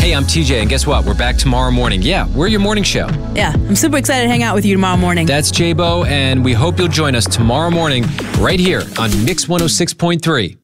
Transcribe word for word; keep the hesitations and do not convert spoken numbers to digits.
Hey, I'm T J, and guess what? We're back tomorrow morning. Yeah, we're your morning show. Yeah, I'm super excited to hang out with you tomorrow morning. That's J-Bo, and we hope you'll join us tomorrow morning right here on Mix one oh six point three.